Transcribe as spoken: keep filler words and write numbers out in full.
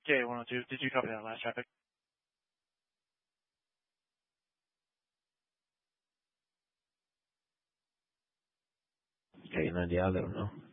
K one oh two, did you copy that last traffic? K ninety, I'll let them know.